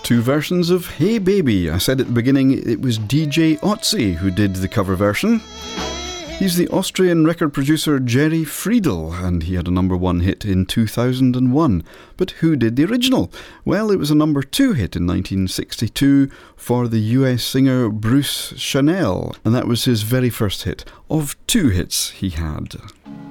Two versions of Hey Baby. I said at the beginning it was DJ Otzi who did the cover version. He's the Austrian record producer Jerry Friedel, and he had a number one hit in 2001. But who did the original? Well, it was a number two hit in 1962 for the US singer Bruce Chanel, and that was his very first hit of two hits he had.